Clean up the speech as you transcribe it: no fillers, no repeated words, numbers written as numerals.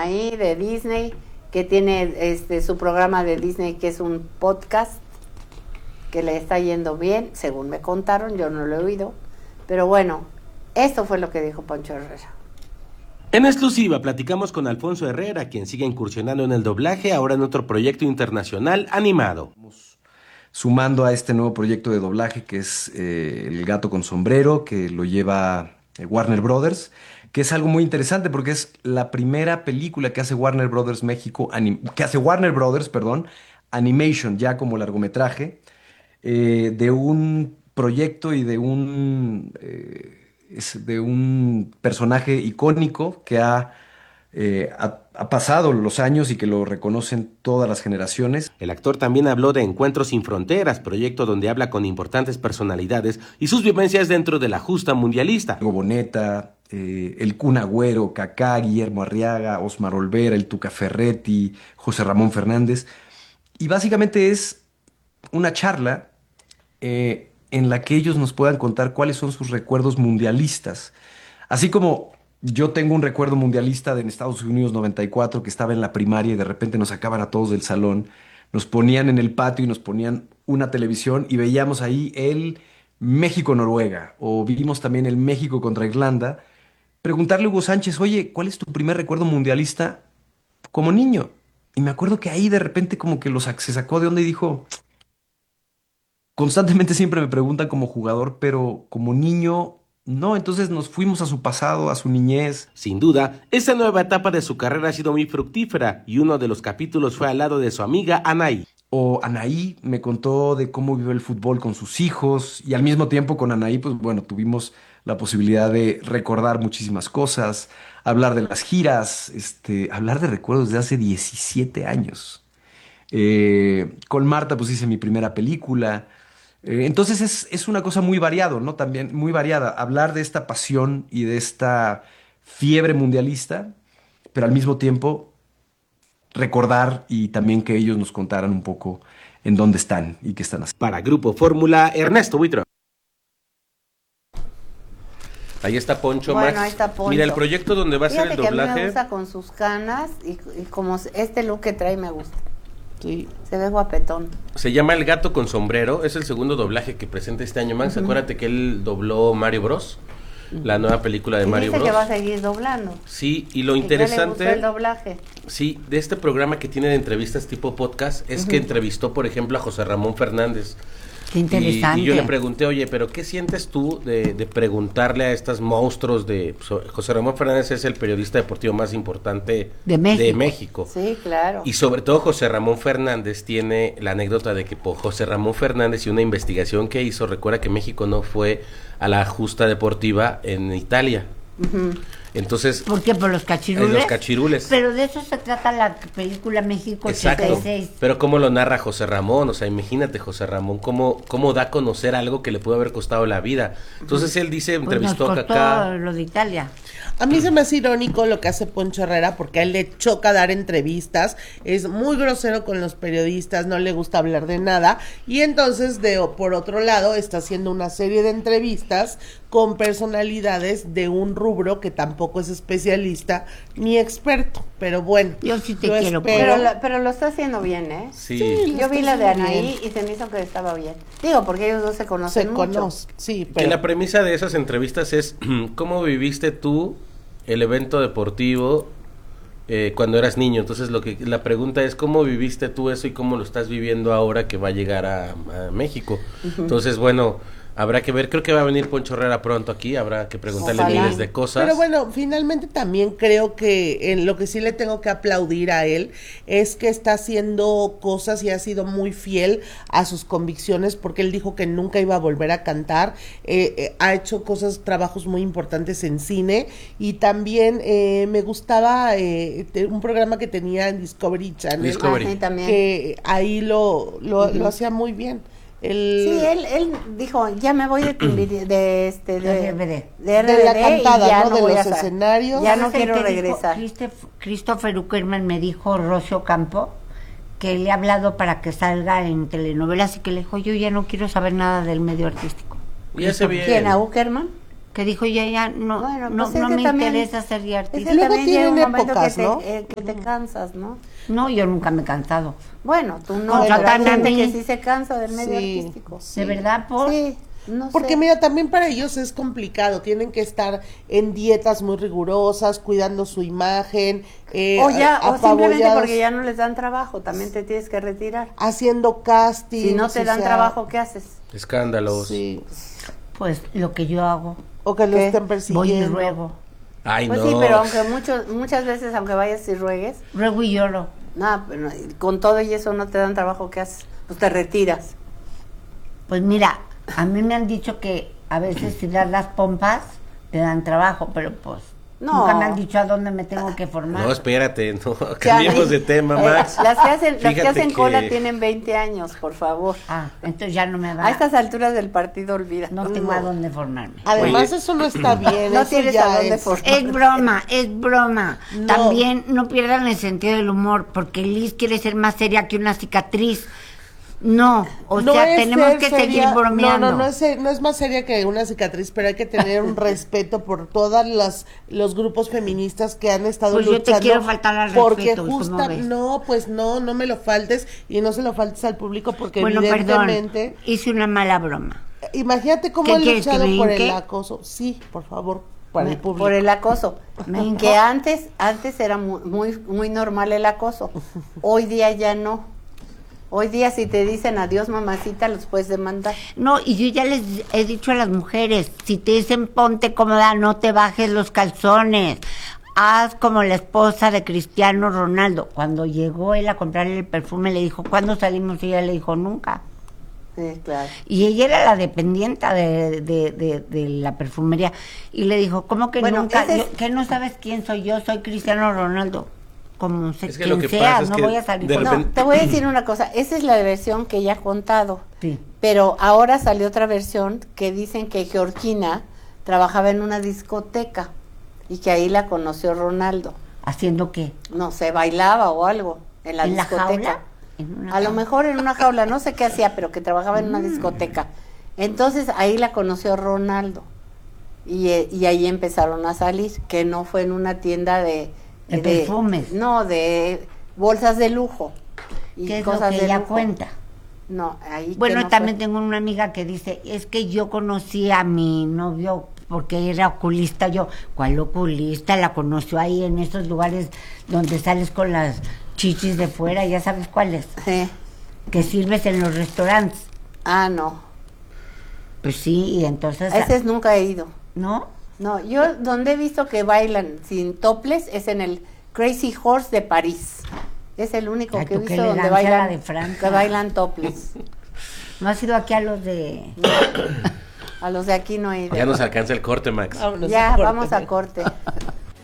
Anaí de Disney, que tiene su programa de Disney, que es un podcast, que le está yendo bien, según me contaron, yo no lo he oído. Pero bueno, esto fue lo que dijo Poncho Herrera. En exclusiva platicamos con Alfonso Herrera, quien sigue incursionando en el doblaje, ahora en otro proyecto internacional animado. Sumando a este nuevo proyecto de doblaje que es El gato con sombrero, que lo lleva Warner Brothers, que es algo muy interesante porque es la primera película que hace Warner Brothers México, Animation, ya como largometraje, de un proyecto y de un personaje icónico que ha pasado los años y que lo reconocen todas las generaciones. El actor también habló de Encuentros sin Fronteras, proyecto donde habla con importantes personalidades y sus vivencias dentro de la justa mundialista. Hugo Boneta, el Kun Agüero, Kaká, Guillermo Arriaga, Osmar Olvera, el Tuca Ferretti, José Ramón Fernández. Y básicamente es una charla en la que ellos nos puedan contar cuáles son sus recuerdos mundialistas. Así como yo tengo un recuerdo mundialista de en Estados Unidos 94, que estaba en la primaria y de repente nos sacaban a todos del salón, nos ponían en el patio y nos ponían una televisión y veíamos ahí el México-Noruega, o vimos también el México contra Irlanda. Preguntarle a Hugo Sánchez, oye, ¿cuál es tu primer recuerdo mundialista como niño? Y me acuerdo que ahí de repente como que se sacó de onda y dijo, constantemente siempre me preguntan como jugador, pero como niño, no. Entonces nos fuimos a su pasado, a su niñez. Sin duda, esta nueva etapa de su carrera ha sido muy fructífera y uno de los capítulos fue al lado de su amiga Anaí. O Anaí me contó de cómo vive el fútbol con sus hijos y al mismo tiempo con Anaí, pues bueno, tuvimos la posibilidad de recordar muchísimas cosas, hablar de las giras, hablar de recuerdos de hace 17 años. Con Marta pues hice mi primera película. Entonces es una cosa muy variado, ¿no? También muy variada. Hablar de esta pasión y de esta fiebre mundialista, pero al mismo tiempo recordar y también que ellos nos contaran un poco en dónde están y qué están haciendo. Para Grupo Fórmula, Ernesto Buitrón. Ahí está Poncho, Bueno, Max. ahí está Poncho. Mira, el proyecto donde va a ser el Fíjate que a mí doblaje. me gusta con sus canas y como este look que trae me gusta. Sí. Se ve guapetón. Se llama El gato con sombrero, es el segundo doblaje que presenta este año, Max. Acuérdate que él dobló Mario Bros, la nueva película de Y Mario dice Bros. que va a seguir doblando. Sí, y lo ¿Y interesante, qué le gustó el doblaje? sí, de este programa que tiene de entrevistas tipo podcast, es que entrevistó, por ejemplo, a José Ramón Fernández. Qué interesante. Y yo le pregunté, oye, pero ¿qué sientes tú de preguntarle a estos monstruos de... José Ramón Fernández es el periodista deportivo más importante De México. México. Sí, claro. Y sobre todo José Ramón Fernández tiene la anécdota de que por José Ramón Fernández y una investigación que hizo, recuerda que México no fue a la justa deportiva en Italia. Entonces, ¿Por qué? Por los cachirules. los cachirules. Pero de eso se trata la película México Exacto. 86. Pero cómo lo narra José Ramón, o sea, imagínate José Ramón, cómo da a conocer algo que le pudo haber costado la vida. Entonces él dice, Pues entrevistó nos a costó Kaká. lo de Italia. A mí se me hace irónico lo que hace Poncho Herrera porque a él le choca dar entrevistas, es muy grosero con los periodistas, no le gusta hablar de nada y entonces por otro lado está haciendo una serie de entrevistas con personalidades de un rubro que tampoco es especialista ni experto, pero bueno. Yo sí te yo quiero, Pero lo está haciendo bien, ¿eh? Sí. Yo vi la de está haciendo Anaí y se me hizo que estaba bien. Digo, porque ellos dos se conocen Se mucho. conoce, sí, Que pero la premisa de esas entrevistas es cómo viviste tú el evento deportivo cuando eras niño. Entonces la pregunta es cómo viviste tú eso y cómo lo estás viviendo ahora que va a llegar a México. Entonces, bueno, habrá que ver, creo que va a venir Poncho Herrera pronto aquí, habrá que preguntarle Ojalá. miles de cosas. Pero bueno, finalmente también creo que en lo que sí le tengo que aplaudir a él es que está haciendo cosas y ha sido muy fiel a sus convicciones porque él dijo que nunca iba a volver a cantar, ha hecho trabajos muy importantes en cine y también me gustaba un programa que tenía en Discovery Channel, Discovery. Ah, sí, también. que ahí lo hacía muy bien. Sí, él dijo, ya me voy de RBD. de De la RBD cantada, y ya ¿no? no De voy los a escenarios. Ya no ¿Sabes el quiero que dijo? regresar. Christopher Uckerman me dijo, Rocio Campo, que le ha hablado para que salga en telenovelas y que le dijo, yo ya no quiero saber nada del medio artístico. Y hace bien. ¿Quién? ¿A Uckerman? Que dijo, ya, no, Bueno, no, pues es no que me también- interesa ser Es artista. que Luego también llega un tienen momento épocas, que ¿no? que te cansas, ¿no? No, yo nunca me he cansado. Bueno, tú no, Contratan pero hay a gente mí. que sí se cansa del medio Sí. artístico. ¿De verdad, por? Sí, no Porque sé. mira, también para ellos es complicado, tienen que estar en dietas muy rigurosas, cuidando su imagen, O simplemente apabullados, porque ya no les dan trabajo, también te tienes que retirar. haciendo casting. Si no te dan trabajo, ¿qué haces? Escándalos. Sí. Pues lo que yo hago, O que lo ¿Qué? estén voy y persiguiendo. ruego. Ay, Pues no. sí, pero aunque muchas veces, aunque vayas y ruegues, Ruego y lloro. nada, pero con todo y eso no te dan trabajo, ¿qué haces? Pues te retiras. Pues mira, a mí me han dicho que a veces si das las pompas te dan trabajo, pero pues No. nunca me han dicho a dónde me tengo que formar. No, espérate, no, cambiemos de tema, Max. Las que hacen, Fíjate cola que- tienen 20 años, por favor. Ah, entonces ya no me va. A estas alturas del partido, olvida. No tengo a dónde formarme. Además, Oye. eso no está bien. No eso tienes ya a dónde es- formar. Es broma, es broma. No. También no pierdan el sentido del humor, porque Liz quiere ser más seria que una cicatriz. No, o No sea, es tenemos ser que seria- seguir bromeando. No es más seria que una cicatriz, pero hay que tener un respeto por todas los grupos feministas que han estado Pues yo te luchando. quiero faltar al porque respeto, ¿y cómo justa, ves? no, pues no me lo faltes y no se lo faltes al público porque Bueno, evidentemente, perdón, hice una mala broma. imagínate cómo ¿Qué han quieres, que luchado me por el hinque? acoso. Sí, por favor, para el público. Por el acoso. Me hinco. Que antes era muy normal el acoso. Hoy día ya no. Hoy día si te dicen adiós mamacita, los puedes demandar. No, y yo ya les he dicho a las mujeres, si te dicen ponte cómoda, no te bajes los calzones. Haz como la esposa de Cristiano Ronaldo. Cuando llegó él a comprarle el perfume, le dijo, ¿cuándo salimos? Y ella le dijo, nunca. Sí, claro. Y ella era la dependienta de la perfumería. Y le dijo, ¿cómo que Bueno, nunca? ese es- ¿Que no sabes quién soy yo? Soy Cristiano Ronaldo. Como sé Es que quien lo que sea, pasa es no que voy a salir de con... repente- No, te voy a decir una cosa. Esa es la versión que ella ha contado. Sí. Pero ahora salió otra versión que dicen que Georgina trabajaba en una discoteca y que ahí la conoció Ronaldo. ¿Haciendo qué? No sé, bailaba o algo en la ¿En la discoteca. jaula? ¿En una A lo jaula? mejor en una jaula, no sé qué hacía, pero que trabajaba en una discoteca. Entonces ahí la conoció Ronaldo y ahí empezaron a salir, que no fue en una tienda de perfumes. No, de bolsas de lujo y ¿Qué es lo cosas que de ella lujo. cuenta? No, ahí que Bueno, no también fue. tengo una amiga que dice, es que yo conocí a mi novio porque era oculista. Yo, ¿cuál oculista? La conoció ahí en esos lugares donde sales con las chichis de fuera, ya sabes cuáles, Sí. que sirves en los restaurantes. Ah, no. Pues sí, y entonces... A ese nunca he ido. ¿No? No, yo donde he visto que bailan sin toples es en el Crazy Horse de París. Es el único Ay, que he tú qué visto donde elegancia la bailan, de Francia. que bailan toples. ¿No has ido aquí a los de...? A los de aquí no he ido. Ya nos alcanza el corte, Max. Vámonos Ya, a corte. vamos a corte.